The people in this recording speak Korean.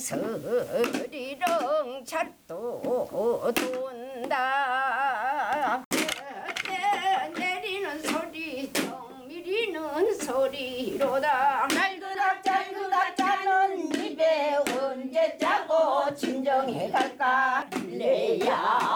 서리렁 잣도 돈다 내리는 소리 정미리는 소리로다 짤그닥 짜는 입에 언제 짜고 진정해 갈까 레야